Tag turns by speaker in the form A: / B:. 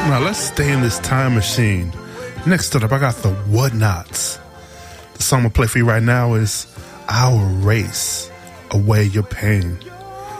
A: Now let's stay in this time machine. Next up, I got the Whatnots. The song I'm gonna play for you right now is Our Race, Away Your Pain.